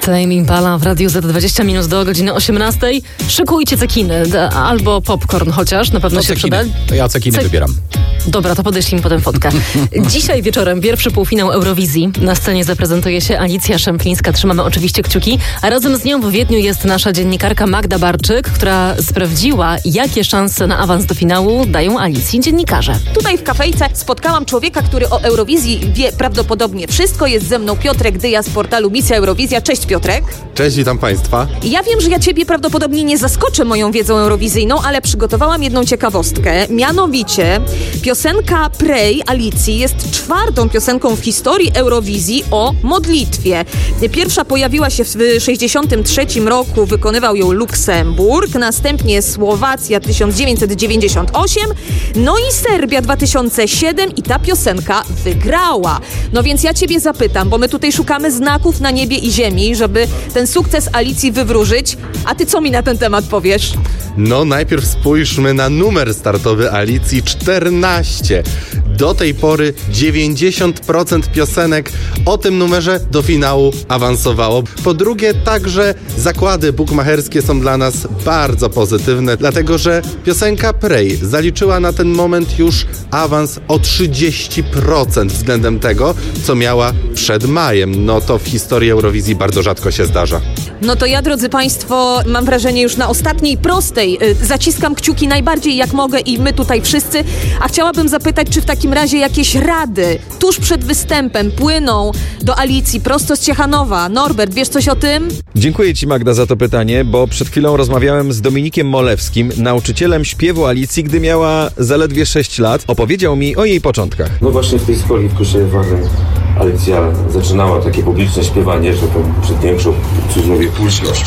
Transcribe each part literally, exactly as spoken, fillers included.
Tame Impala w Radiu Z dwadzieścia minut do godziny osiemnastej. Szykujcie cekiny, d- albo popcorn chociaż, na pewno No, się przyda. Ja cekiny Ce- wybieram. Dobra, to podeślij mi potem fotkę. Dzisiaj wieczorem pierwszy półfinał Eurowizji. Na scenie zaprezentuje się Alicja Szemplińska. Trzymamy oczywiście kciuki. A razem z nią w Wiedniu jest nasza dziennikarka Magda Barczyk, która sprawdziła, jakie szanse na awans do finału dają Alicji dziennikarze. Tutaj w kafejce spotkałam człowieka, który o Eurowizji wie prawdopodobnie wszystko. Jest ze mną Piotrek Dyja z portalu Misja Eurowizja. Cześć Piotrek. Cześć, witam Państwa. Ja wiem, że ja Ciebie prawdopodobnie nie zaskoczę moją wiedzą eurowizyjną, ale przygotowałam jedną ciekawostkę. Mianowicie piosenka Pray Alicji jest czwartą piosenką w historii Eurowizji o modlitwie. Pierwsza pojawiła się w sześćdziesiątym trzecim roku, wykonywał ją Luksemburg, następnie Słowacja tysiąc dziewięćset dziewięćdziesiąt osiem, no i Serbia dwa tysiące siedem i ta piosenka wygrała. No więc ja Ciebie zapytam, bo my tutaj szukamy znaków na niebie i ziemi, żeby ten sukces Alicji wywróżyć. A Ty co mi na ten temat powiesz? No najpierw spójrzmy na numer startowy Alicji czternaście. Do tej pory dziewięćdziesiąt procent piosenek o tym numerze do finału awansowało. Po drugie, także zakłady bukmacherskie są dla nas bardzo pozytywne, dlatego że piosenka Pray zaliczyła na ten moment już awans o trzydzieści procent względem tego, co miała przed majem. No to w historii Eurowizji bardzo rzadko się zdarza. No to ja, drodzy Państwo, mam wrażenie już na ostatniej prostej y, zaciskam kciuki najbardziej jak mogę i my tutaj wszyscy, a chciałabym zapytać, czy w takim razie jakieś rady tuż przed występem płyną do Alicji prosto z Ciechanowa. Norbert, wiesz coś o tym? Dziękuję Ci, Magda, za to pytanie, bo przed chwilą rozmawiałem z Dominikiem Molewskim, nauczycielem śpiewu Alicji, gdy miała zaledwie sześć lat. Opowiedział mi o jej początkach. No właśnie w tej skoli w Koszewie Alicja zaczynała takie publiczne śpiewanie, że to przed większą, w cudzysłowie, publiczność.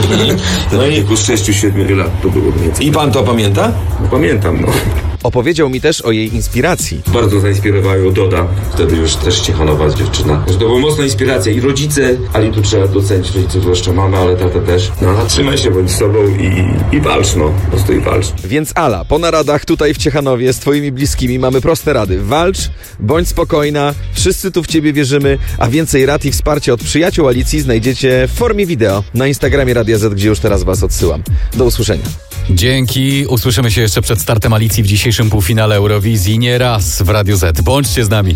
No i w wieku sześciu siedmiu lat to było mniej więcej. I pan to pamięta? No, pamiętam, no. Opowiedział mi też o jej inspiracji. Bardzo zainspirowała ją Doda, wtedy już też Ciechanowa dziewczyna. To była mocna inspiracja i rodzice, ale tu trzeba docenić rodziców, zwłaszcza mamy, ale tata też. No, no trzymaj się, bądź sobą i, i walcz, no. Po prostu i walcz. Więc Ala, po naradach tutaj w Ciechanowie z twoimi bliskimi mamy proste rady. Walcz, bądź spokojna, wszyscy tu w ciebie wierzymy, a więcej rad i wsparcia od przyjaciół Alicji znajdziecie w formie wideo na Instagramie Radia Z, gdzie już teraz was odsyłam. Do usłyszenia. Dzięki. Usłyszymy się jeszcze przed startem Alicji w dzisiejszym półfinale Eurowizji. Nie raz w Radiu Z. Bądźcie z nami.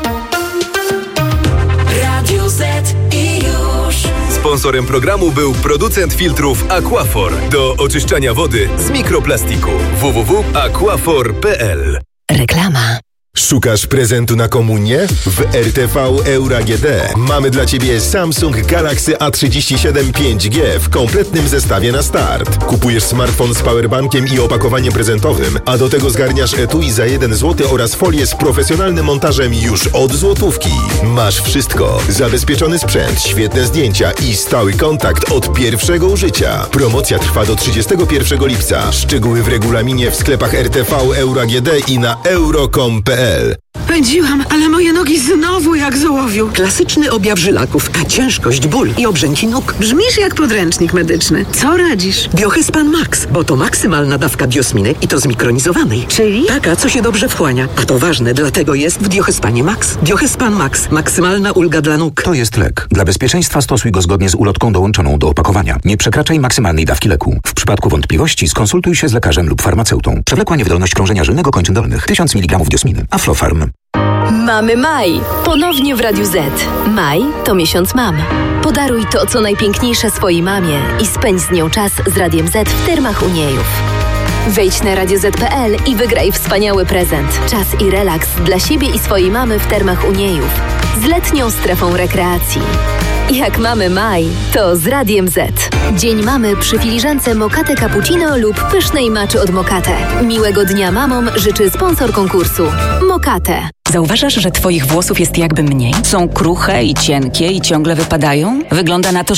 Radio Z i już. Sponsorem programu był producent filtrów Aquafor do oczyszczania wody z mikroplastiku. w w w kropka aquafor kropka p l. Reklama. Szukasz prezentu na komunię? W R T V Euro A G D mamy dla Ciebie Samsung Galaxy A trzydzieści siedem pięć G w kompletnym zestawie na start. Kupujesz smartfon z powerbankiem i opakowaniem prezentowym, a do tego zgarniasz etui za jeden złoty oraz folię z profesjonalnym montażem już od złotówki. Masz wszystko. Zabezpieczony sprzęt, świetne zdjęcia i stały kontakt od pierwszego użycia. Promocja trwa do trzydziestego pierwszego lipca. Szczegóły w regulaminie w sklepach R T V Euro A G D i na euro kropka com kropka p l. Pędziłam, ale moje nogi znowu jak z ołowiu. Klasyczny objaw żylaków, a ciężkość, ból i obrzęki nóg. Brzmisz jak podręcznik medyczny. Co radzisz? Biohespan Max, bo to maksymalna dawka biosminy i to zmikronizowanej. Czyli? Taka, co się dobrze wchłania. A to ważne, dlatego jest w Biohespanie Max. Biohespan Max. Maksymalna ulga dla nóg. To jest lek. Dla bezpieczeństwa stosuj go zgodnie z ulotką dołączoną do opakowania. Nie przekraczaj maksymalnej dawki leku. W przypadku wątpliwości skonsultuj się z lekarzem lub farmaceutą. Przewlekła niewydolność krążenia żylnego kończyn dolnych. tysiąc miligramów diosminy. Aflofarm. Mamy maj. Ponownie w Radiu Z. Maj to miesiąc mam. Podaruj to, co najpiękniejsze swojej mamie i spędź z nią czas z Radiem Z w termach Uniejów. Wejdź na radio zet kropka p l i wygraj wspaniały prezent. Czas i relaks dla siebie i swojej mamy w termach Uniejów. Z letnią strefą rekreacji. Jak mamy maj, to z Radiem Z. Dzień mamy przy filiżance Mokate Cappuccino lub pysznej maczy od Mokate. Miłego dnia mamom życzy sponsor konkursu Mokate. Zauważasz, że twoich włosów jest jakby mniej? Są kruche i cienkie i ciągle wypadają? Wygląda na to, że